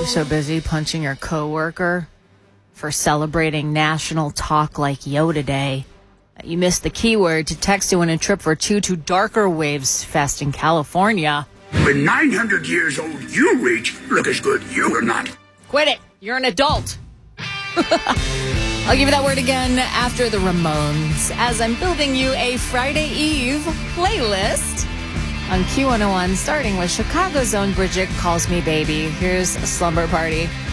so busy punching your coworker for celebrating National Talk Like Yoda Day that you missed the keyword to text to win a trip for two to Darker Waves Fest in California. When 900 years old you reach, look as good you will not. Quit it. You're an adult. I'll give you that word again after the Ramones as I'm building you a Friday Eve playlist on Q101, starting with Chicago's own Bridget Calls Me Baby. Here's a Slumber Party.